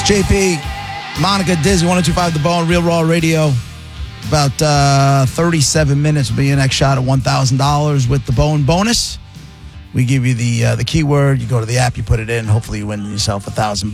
JP, Monica, Dizzy, 102.5 The Bone, Real Raw Radio. About 37 minutes will be your next shot at $1,000 with the Bone bonus. We give you the keyword. You go to the app, you put it in. Hopefully you win yourself $1,000.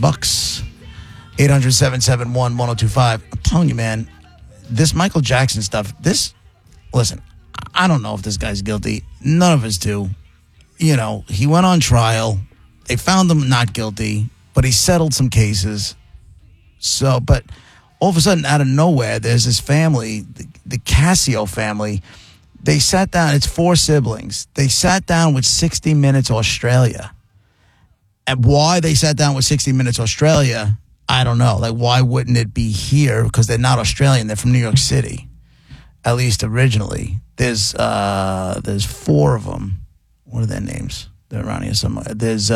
800-771-1025. I'm telling you, man, this Michael Jackson stuff, listen, I don't know if this guy's guilty. None of us do. You know, he went on trial. They found him not guilty, but he settled some cases. So, but all of a sudden, out of nowhere, there's this family, the Cascio family. They sat down. It's 4 siblings. They sat down with 60 Minutes Australia. And why they sat down with 60 Minutes Australia, I don't know. Like, why wouldn't it be here? Because they're not Australian. They're from New York City, at least originally. There's 4 of them. What are their names? They're around here somewhere. There's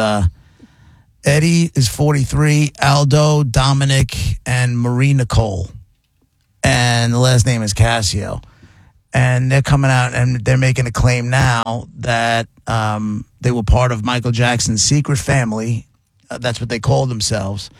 Eddie is 43, Aldo, Dominic, and Marie Nicole. And the last name is Cascio. And they're coming out and they're making a claim now that they were part of Michael Jackson's secret family. That's what they called themselves.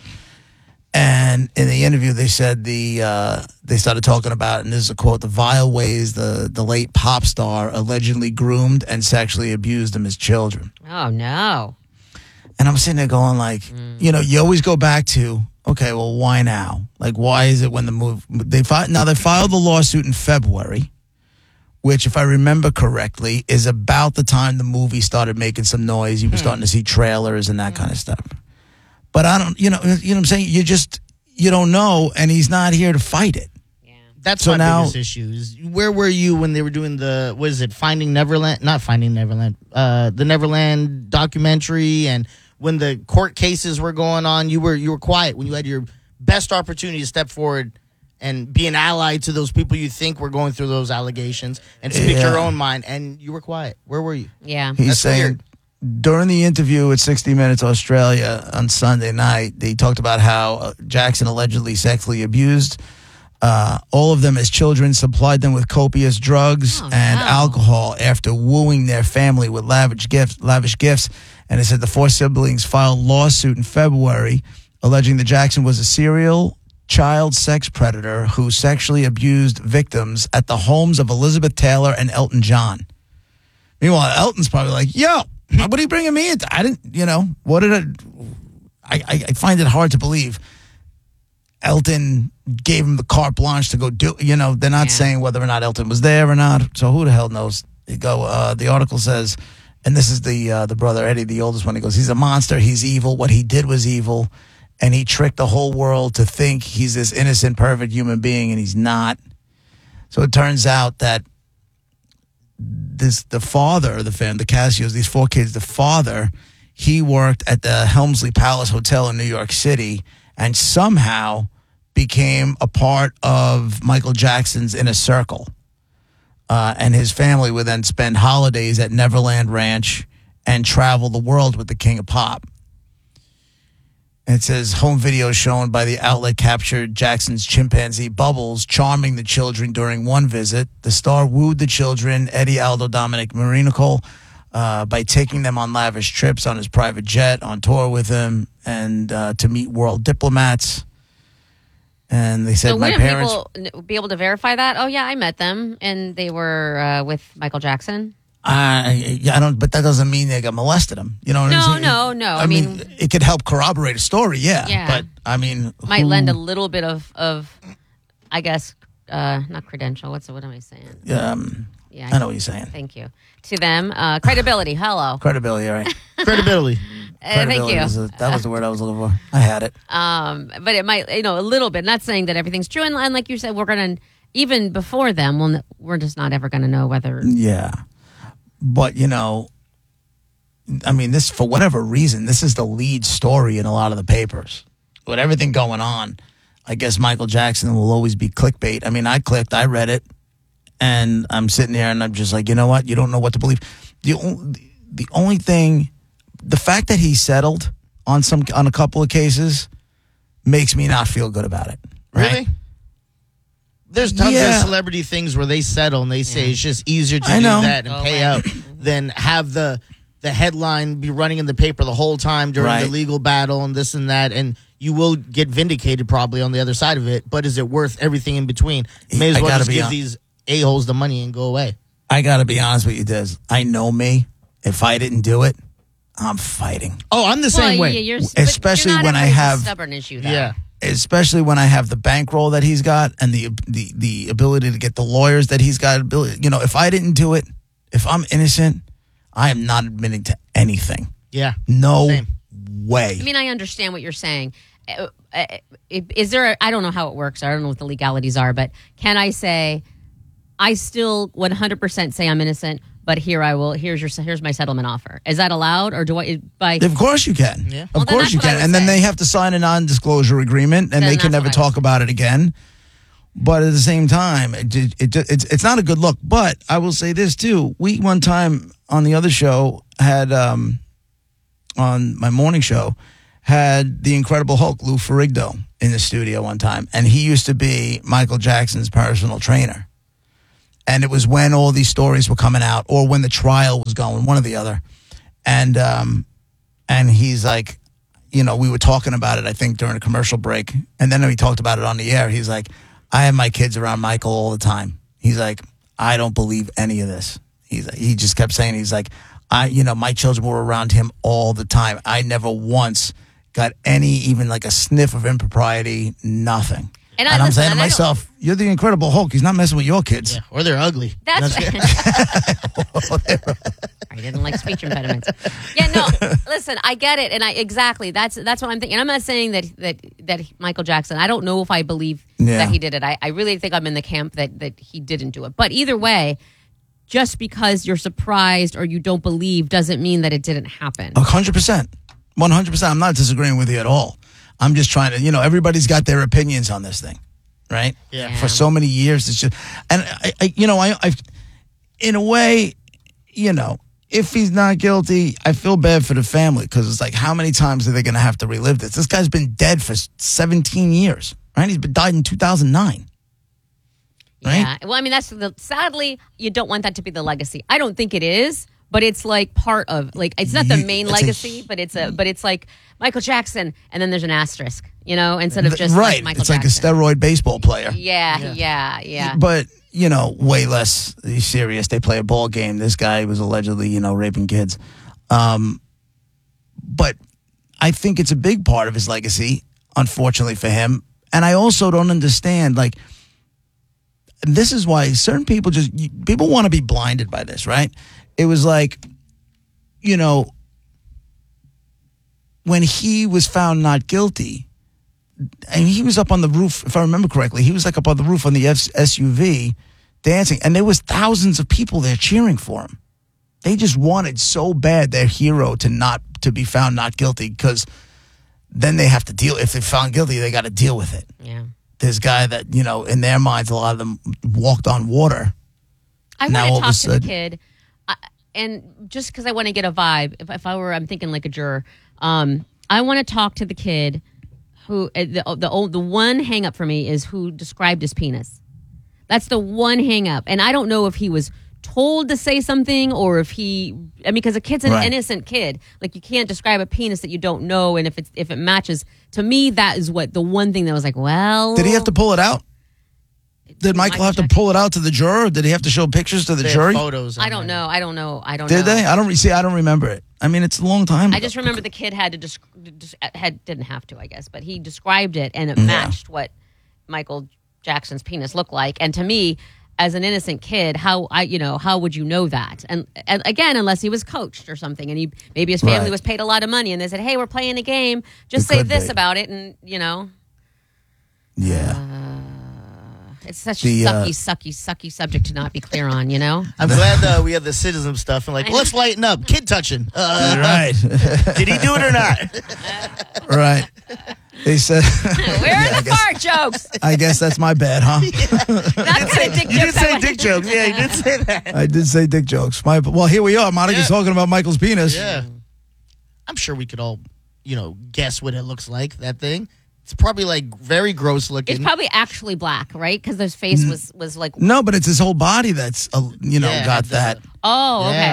And in the interview, they said they started talking about, and this is a quote, the vile ways the late pop star allegedly groomed and sexually abused them as children. Oh, no. And I'm sitting there going like, you know, you always go back to, okay, well, why now? Like, why is it when the move, they filed the lawsuit in February, which, if I remember correctly, is about the time the movie started making some noise. You were starting to see trailers and that kind of stuff. But I don't, you know what I'm saying? You don't know, and he's not here to fight it. Yeah. That's so my biggest issue is, where were you when they were doing the Finding Neverland? Not Finding Neverland. The Neverland documentary, and when the court cases were going on, you were quiet when you had your best opportunity to step forward and be an ally to those people you think were going through those allegations and speak your own mind, and you were quiet. Where were you? Yeah. He's saying weird. During the interview with 60 Minutes Australia on Sunday night, they talked about how Jackson allegedly sexually abused all of them as children, supplied them with copious drugs and alcohol after wooing their family with lavish gifts. And it said the 4 siblings filed lawsuit in February alleging that Jackson was a serial child sex predator who sexually abused victims at the homes of Elizabeth Taylor and Elton John. Meanwhile, Elton's probably like, yo, what are you bringing me into? I didn't, what did I find it hard to believe Elton gave him the carte blanche to go do, they're not saying whether or not Elton was there or not. So who the hell knows? The article says, and this is the brother Eddie, the oldest one. He goes, he's a monster. He's evil. What he did was evil. And he tricked the whole world to think he's this innocent, perfect human being, and he's not. So it turns out that the father of the family, the Cassios, these 4 kids, the father, he worked at the Helmsley Palace Hotel in New York City and somehow became a part of Michael Jackson's inner circle. And his family would then spend holidays at Neverland Ranch and travel the world with the King of Pop. And it says home videos shown by the outlet captured Jackson's chimpanzee Bubbles charming the children during one visit. The star wooed the children, Eddie, Aldo, Dominic, Marie Nicole, by taking them on lavish trips on his private jet, on tour with him, and to meet world diplomats. And they said, my parents... people be able to verify that? Oh, yeah, I met them, and they were with Michael Jackson. I don't, but that doesn't mean they got molested him. You know what I'm saying? No. I mean, it could help corroborate a story, yeah. But, I mean... Might lend a little bit of I guess, not credential. What am I saying? Yeah, I know what you're saying. Thank you. To them. Credibility. Hello. Credibility, all right. Credibility. Thank you. That was the word I was looking for. I had it. But it might, a little bit. Not saying that everything's true. And like you said, we're going to, even before them, we're just not ever going to know whether... Yeah. But, I mean, this, for whatever reason, this is the lead story in a lot of the papers. With everything going on, I guess Michael Jackson will always be clickbait. I mean, I read it, and I'm sitting there, and I'm just like, you know what? You don't know what to believe. The only thing, the fact that he settled on a couple of cases makes me not feel good about it. Right? Really? There's tons of celebrity things where they settle and they say it's just easier to do that and pay out than have the the headline be running in the paper the whole time during the legal battle and this and that, and you will get vindicated probably on the other side of it, but is it worth everything in between? You may as well just give these a-holes the money and go away. I got to be honest with you, Diz. I know me. If I didn't do it, I'm fighting. Oh, I'm the same way. Especially when I have... stubborn issue, though. Yeah. Especially when I have the bankroll that he's got and the ability to get the lawyers that he's got. If I didn't do it, if I'm innocent, I am not admitting to anything. Yeah. No way. I mean, I understand what you're saying. Is there I don't know how it works. I don't know what the legalities are, but can I say I still 100% say I'm innocent, but here's my settlement offer. Is that allowed, or do I Of course you can. Yeah. Of course you can. And then they have to sign a non-disclosure agreement, and they can never talk about it again. But at the same time, it's not a good look. But I will say this too: we one time on the other show had on my morning show had the Incredible Hulk Lou Ferrigno in the studio one time, and he used to be Michael Jackson's personal trainer. And it was when all these stories were coming out, or when the trial was going, one or the other. And he's like, we were talking about it, I think, during a commercial break. And then we talked about it on the air. He's like, I have my kids around Michael all the time. He's like, I don't believe any of this. He just kept saying, he's like, my children were around him all the time. I never once got even like a sniff of impropriety, nothing. And I'm saying to myself, you're the Incredible Hulk. He's not messing with your kids. Yeah, or they're ugly. That's I didn't like speech impediments. Yeah, no, listen, I get it. And that's what I'm thinking. I'm not saying that Michael Jackson, I don't know if I believe that he did it. I really think I'm in the camp that he didn't do it. But either way, just because you're surprised or you don't believe doesn't mean that it didn't happen. 100%. 100%. I'm not disagreeing with you at all. I'm just trying to, everybody's got their opinions on this thing, right? Yeah. For so many years, it's just, and I in a way, if he's not guilty, I feel bad for the family, because it's like, how many times are they going to have to relive this? This guy's been dead for 17 years, right? He's been died in 2009. Right? Yeah. Well, I mean, sadly, you don't want that to be the legacy. I don't think it is. But it's like part of, like, it's not the main legacy, but it's like Michael Jackson, and then there's an asterisk, instead of just like Michael Jackson. It's like a steroid baseball player. Yeah. But, way less serious. They play a ball game. This guy was allegedly, raping kids. But I think it's a big part of his legacy, unfortunately for him. And I also don't understand, like, this is why certain people people want to be blinded by this, right? It was like, when he was found not guilty, and he was up on the roof, if I remember correctly, he was like up on the roof on the SUV dancing, and there was thousands of people there cheering for him. They just wanted so bad their hero to be found not guilty, because then they have to deal, if they're found guilty, they got to deal with it. Yeah. This guy that, in their minds, a lot of them walked on water. I want to talk to the kid. And just because I want to get a vibe, if I'm thinking like a juror, I want to talk to the kid who, the one hang up for me is who described his penis. That's the one hang up. And I don't know if he was told to say something or if because a kid's an innocent kid. Like, you can't describe a penis that you don't know. And if it matches, to me, that is the one thing that was like, well. Did he have to pull it out? Did Michael have to pull it out to the juror? Did he have to show pictures to the jury? Photos. I don't know. Did they? I don't remember it. I mean, it's a long time ago. I just remember the kid didn't have to, I guess, but he described it and it matched what Michael Jackson's penis looked like. And to me, as an innocent kid, how would you know that? And again, unless he was coached or something, and maybe his family was paid a lot of money, and they said, "Hey, we're playing a game. Just say this about it," and Yeah. It's such a sucky subject to not be clear on, I'm glad we had the citizen stuff and let's lighten up. Kid touching. Right. Did he do it or not? Right. They said. Where are the fart jokes? I guess that's my bad, huh? You did say dick jokes. Yeah, you did say that. I did say dick jokes. Well, here we are. Monica's talking about Michael's penis. Yeah. I'm sure we could all, guess what it looks like, that thing. It's probably very gross looking. It's probably actually black, right? Because his face was like. No, but it's his whole body that's got that. Oh, okay.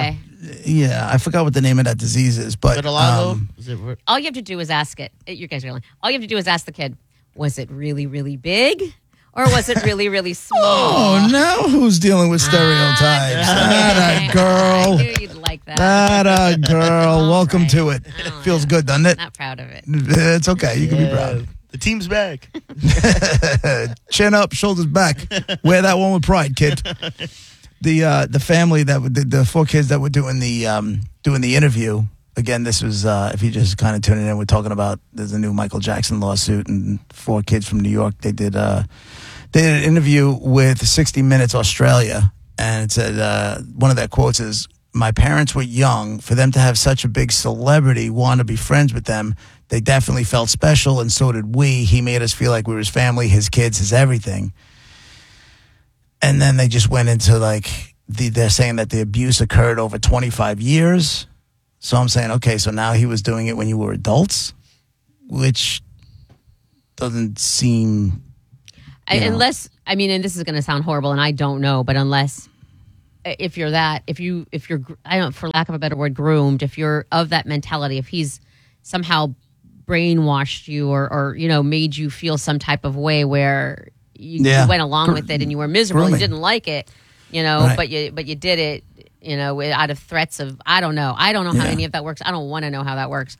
Yeah, I forgot what the name of that disease is, but all you have to do is ask it. You guys are yelling. All you have to do is ask the kid, was it really, really big? Or was it really, really small? Oh, now who's dealing with stereotypes? That girl. I knew you'd like that. That girl. Welcome to it. Feels good, doesn't it? Not proud of it. It's okay. You can be proud. The team's back. Chin up, shoulders back. Wear that one with pride, kid. The family the 4 kids that were doing the interview. Again, this was if you just kind of tuning in, we're talking about there's a new Michael Jackson lawsuit and 4 kids from New York. They did an interview with 60 Minutes Australia, and it said one of their quotes is, "My parents were young. For them to have such a big celebrity want to be friends with them, they definitely felt special, and so did we. He made us feel like we were his family, his kids, his everything." And then they just went into they're saying that the abuse occurred over 25 years. So I'm saying, okay, so now he was doing it when you were adults, which doesn't seem... Unless, and this is going to sound horrible, and I don't know, but unless, if you're, I don't, for lack of a better word, groomed, if you're of that mentality, if he's somehow brainwashed you or made you feel some type of way where you went along with it and you were miserable, you didn't like it, right. but you did it, out of threats of, I don't know how any of that works. I don't want to know how that works.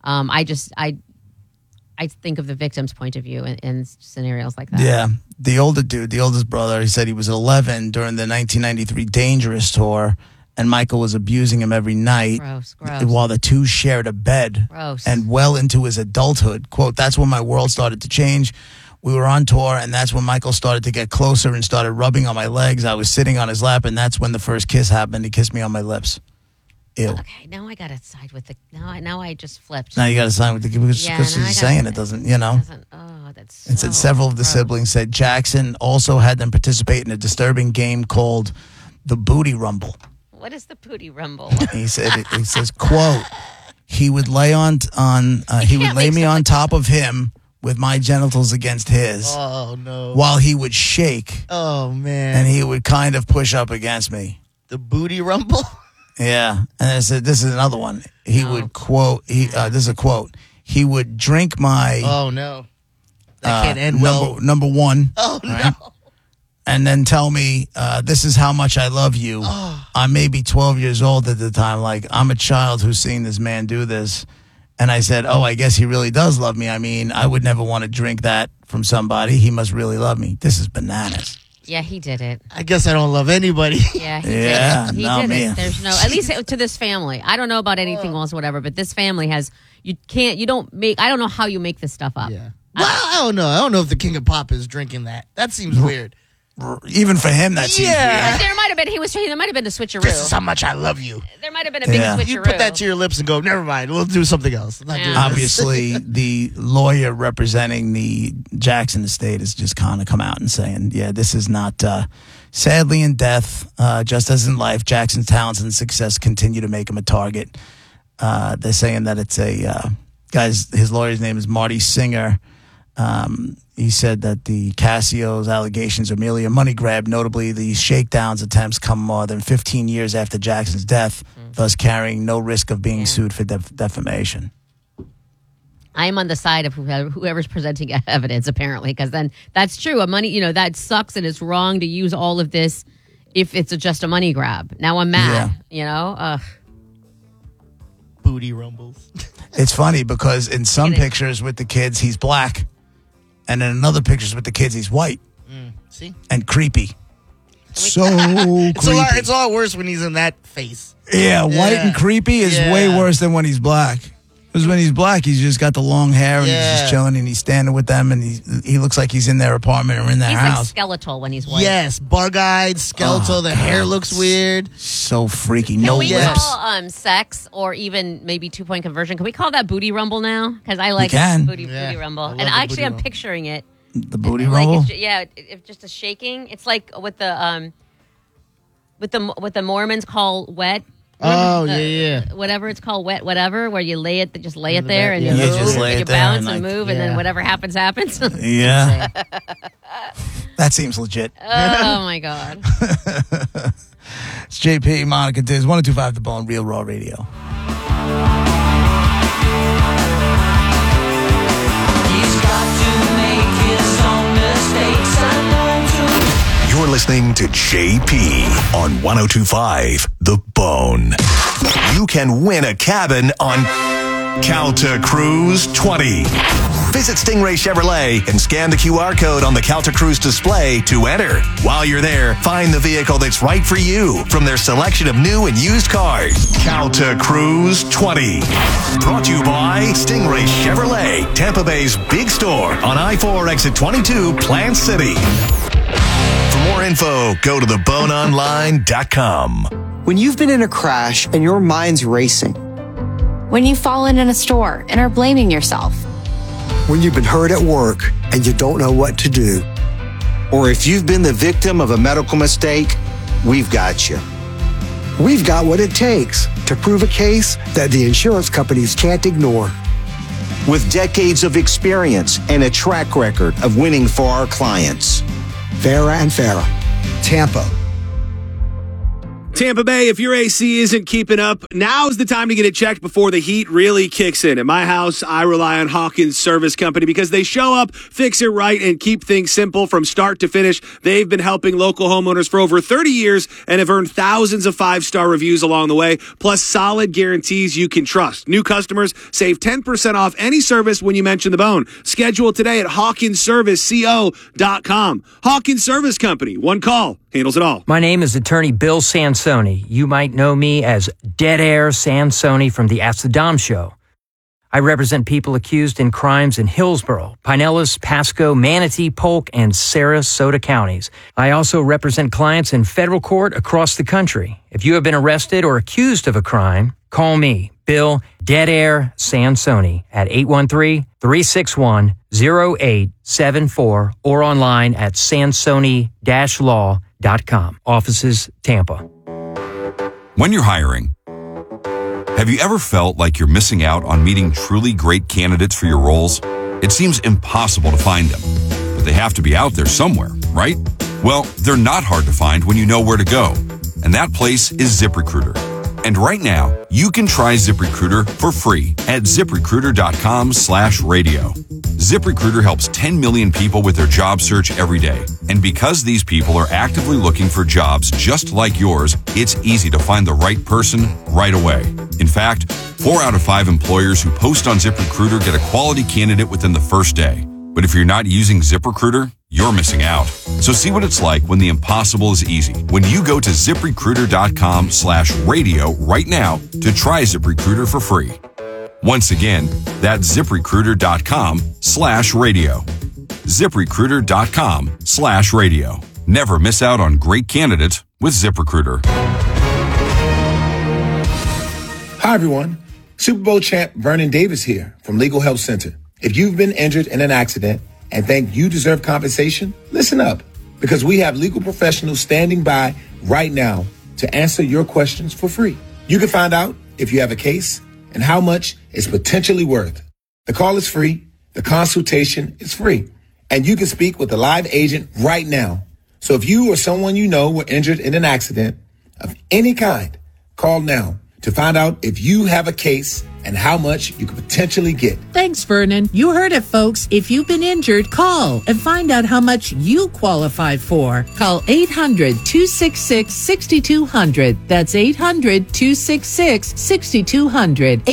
I think of the victim's point of view in scenarios like that. Yeah. The older dude, the oldest brother, he said he was 11 during the 1993 Dangerous tour, and Michael was abusing him every night. Gross. While the two shared a bed. Gross. And well into his adulthood. Quote, "That's when my world started to change. We were on tour, and that's when Michael started to get closer and started rubbing on my legs. I was sitting on his lap, and that's when the first kiss happened. He kissed me on my lips." Ew. Okay, now I got to side with the... Now I just flipped. Now you got to side with the... Because he's saying it doesn't, Oh, that's It said several of the siblings said Jackson also had them participate in a disturbing game called the Booty Rumble. What is the Booty Rumble? He says, quote, he would lay he would lay me on top of him with my genitals against his. Oh, no. While he would shake. Oh, man. And he would kind of push up against me. The Booty Rumble? Yeah. And it said, this is another one. He would quote, this is a quote. He would drink my... Oh, no. That can't end well. Number one. Oh, right? no. And then tell me, this is how much I love you. Oh. I'm maybe 12 years old at the time. I'm a child who's seen this man do this. And I said, oh, I guess he really does love me. I would never want to drink that from somebody. He must really love me. This is bananas. Yeah, he did it. I guess I don't love anybody. Yeah, he did it. He did it. There's at least to this family. I don't know about anything else or whatever, but this family has, I don't know how you make this stuff up. Yeah. Well, I don't know. I don't know if the King of Pop is drinking that. That seems weird. Even for him, that seems weird. There might have been a switcheroo. This is how much I love you. There might have been a big switcheroo. You put that to your lips and go, never mind, we'll do something else. Obviously, the lawyer representing the Jackson estate has just kind of come out and saying, yeah, this is not, sadly in death, just as in life, Jackson's talents and success continue to make him a target. They're saying that it's his lawyer's name is Marty Singer. He said that the Casio's allegations are merely a money grab. Notably, the shakedowns attempts come more than 15 years after Jackson's death, thus carrying no risk of being sued for defamation. I'm on the side of whoever's presenting evidence, apparently, because then that's true. That sucks, and it's wrong to use all of this if it's just a money grab. Now I'm mad, Booty rumbles. It's funny because in some pictures with the kids, he's black. And in another pictures with the kids, he's white. See? And creepy. So creepy. It's a lot worse when he's in that face. Yeah, white and creepy is way worse than when he's black. Because when he's black, he's just got the long hair and he's just chilling and he's standing with them and he looks like he's in their apartment or in their house. He's skeletal when he's white. Yes, bug-eyed, skeletal. The hair looks weird. So freaky. Can no we lips. call sex or even maybe 2-point conversion? Can we call that booty rumble now? Because I like booty rumble. And actually, I'm picturing it. The booty rumble? If just a shaking. It's like what the Mormons call wet. Oh, yeah. Whatever it's called, wet whatever, where you lay it, just lay it there and you just lay you it there bounce and and move, and then whatever happens. Yeah. That seems legit. Oh, my God. It's JP, Monica Diz, 102.5 The Bone, Real Raw Radio. You're listening to JP on 102.5 The Bone. You can win a cabin on Calta Cruise 20. Visit Stingray Chevrolet and scan the QR code on the Calta Cruise display to enter. While you're there, find the vehicle that's right for you from their selection of new and used cars. Calta Cruise 20. Brought to you by Stingray Chevrolet, Tampa Bay's big store on I-4 exit 22, Plant City. For more info, go to theboneonline.com. When you've been in a crash and your mind's racing. When you've fallen in a store and are blaming yourself. When you've been hurt at work and you don't know what to do. Or if you've been the victim of a medical mistake, we've got you. We've got what it takes to prove a case that the insurance companies can't ignore. With decades of experience and a track record of winning for our clients. Farah and Farah, Tampa. Tampa Bay, if your AC isn't keeping up, now's the time to get it checked before the heat really kicks in. At my house, I rely on Hawkins Service Company because they show up, fix it right, and keep things simple from start to finish. They've been helping local homeowners for over 30 years and have earned thousands of 5-star reviews along the way, plus solid guarantees you can trust. New customers save 10% off any service when you mention the bone. Schedule today at HawkinsServiceCO.com. Hawkins Service Company. One call handles it all. My name is attorney Bill Sansoni. You might know me as Dead Air Sansoni from the Ask the Dom show. I represent people accused in crimes in Hillsborough, Pinellas, Pasco, Manatee, Polk, and Sarasota counties. I also represent clients in federal court across the country. If you have been arrested or accused of a crime, call me, Bill Dead Air Sansoni, at 813-361-0874 or online at sansoni-law.com. Offices, Tampa. When you're hiring, have you ever felt like you're missing out on meeting truly great candidates for your roles? It seems impossible to find them, but they have to be out there somewhere, right? Well, they're not hard to find when you know where to go, and that place is ZipRecruiter. And right now, you can try ZipRecruiter for free at ZipRecruiter.com/radio. ZipRecruiter helps 10 million people with their job search every day. And because these people are actively looking for jobs just like yours, it's easy to find the right person right away. In fact, 4 out of 5 employers who post on ZipRecruiter get a quality candidate within the first day. But if you're not using ZipRecruiter, you're missing out. So see what it's like when the impossible is easy. When you go to ZipRecruiter.com/radio right now to try ZipRecruiter for free. Once again, that's ZipRecruiter.com/radio. ZipRecruiter.com/radio. Never miss out on great candidates with ZipRecruiter. Hi, everyone. Super Bowl champ Vernon Davis here from Legal Help Center. If you've been injured in an accident and think you deserve compensation, listen up, because we have legal professionals standing by right now to answer your questions for free. You can find out if you have a case and how much it's potentially worth. The call is free. The consultation is free. And you can speak with a live agent right now. So if you or someone you know were injured in an accident of any kind, call now to find out if you have a case and how much you could potentially get. Thanks, Vernon. You heard it, folks. If you've been injured, call and find out how much you qualify for. Call 800-266-6200. That's 800-266-6200.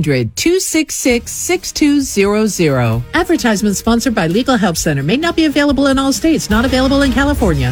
800-266-6200. Advertisement sponsored by Legal Help Center. May not be available in all states. Not available in California.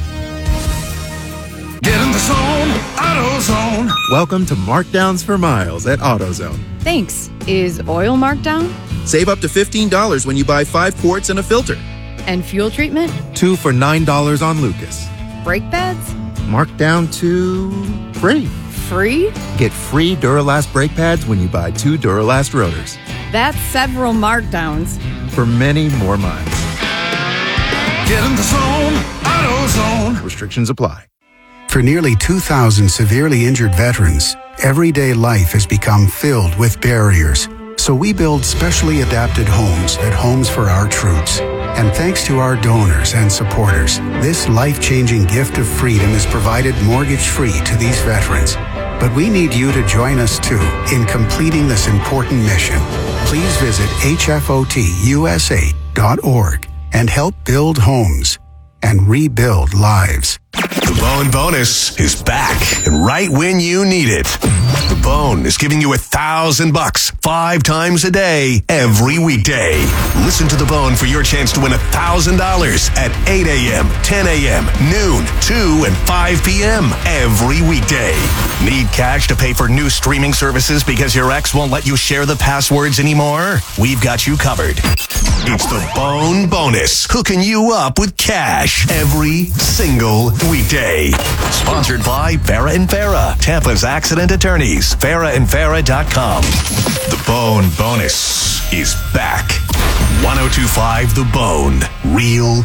Get in the zone, AutoZone. Welcome to Markdowns for Miles at AutoZone. Thanks. Is oil marked down? Save up to $15 when you buy 5 quarts and a filter. And fuel treatment? 2 for $9 on Lucas. Brake pads? Marked down to free. Free? Get free Duralast brake pads when you buy 2 Duralast rotors. That's several markdowns. For many more miles. Get in the zone, AutoZone. Restrictions apply. For nearly 2,000 severely injured veterans, everyday life has become filled with barriers. So we build specially adapted homes at Homes for Our Troops. And thanks to our donors and supporters, this life-changing gift of freedom is provided mortgage-free to these veterans. But we need you to join us too in completing this important mission. Please visit hfotusa.org and help build homes and rebuild lives. The Bone Bonus is back and right when you need it. The Bone is giving you $1,000 5 times a day, every weekday. Listen to The Bone for your chance to win $1,000 at 8 a.m., 10 a.m., noon, 2, and 5 p.m. every weekday. Need cash to pay for new streaming services because your ex won't let you share the passwords anymore? We've got you covered. It's the Bone Bonus, hooking you up with cash every single weekday. Sponsored by Farah and Farah, Tampa's accident attorneys, farahandfarah.com. The Bone Bonus is back. 102.5 The Bone. Real